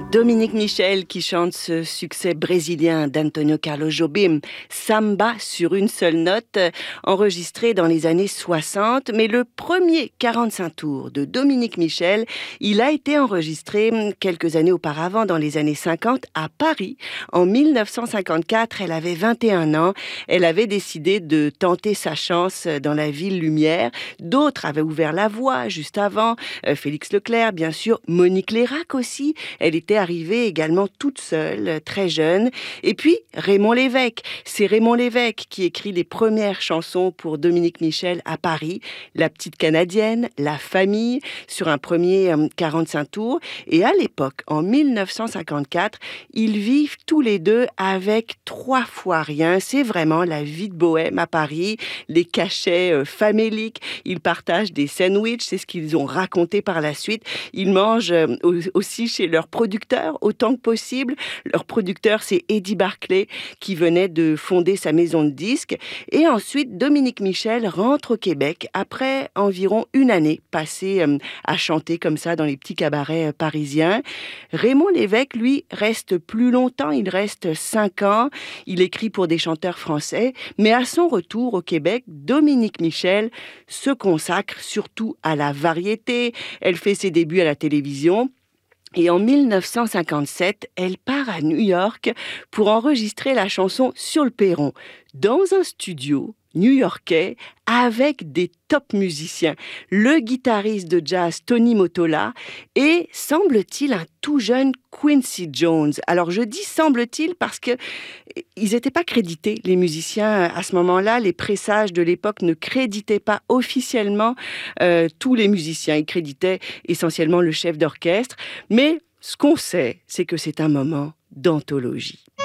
Dominique Michel qui chante ce succès brésilien d'Antonio Carlos Jobim, Samba sur une seule note, enregistré dans les années 60. Mais le premier 45 tours de Dominique Michel, il a été enregistré quelques années auparavant, dans les années 50, à Paris. En 1954, elle avait 21 ans. Elle avait décidé de tenter sa chance dans la ville lumière. D'autres avaient ouvert la voie juste avant. Félix Leclerc, bien sûr. Monique Lérac aussi. Elle était arrivée également toute seule, très jeune. Et puis, Raymond Lévesque. C'est Raymond Lévesque qui écrit les premières chansons pour Dominique Michel à Paris. La petite Canadienne, La famille, sur un premier 45 tours. Et à l'époque, en 1954, ils vivent tous les deux avec 3 fois rien. C'est vraiment la vie de bohème à Paris. Les cachets faméliques. Ils partagent des sandwichs. C'est ce qu'ils ont raconté par la suite. Ils mangent aussi chez leur producteur autant que possible. Leur producteur, c'est Eddie Barclay qui venait de fonder sa maison de disques. Et ensuite, Dominique Michel rentre au Québec après environ une année passée à chanter comme ça dans les petits cabarets parisiens. Raymond Lévesque, lui, reste plus longtemps. Il reste 5 ans. Il écrit pour des chanteurs français. Mais à son retour au Québec, Dominique Michel se consacre surtout à la variété. Elle fait ses débuts à la télévision. Et en 1957, elle part à New York pour enregistrer la chanson Sur le perron, dans un studio new-yorkais avec des top musiciens. Le guitariste de jazz Tony Mottola et, semble-t-il, un tout jeune Quincy Jones. Alors je dis semble-t-il parce que ils n'étaient pas crédités, les musiciens à ce moment-là. Les pressages de l'époque ne créditaient pas officiellement tous les musiciens. Ils créditaient essentiellement le chef d'orchestre. Mais ce qu'on sait, c'est que c'est un moment d'anthologie.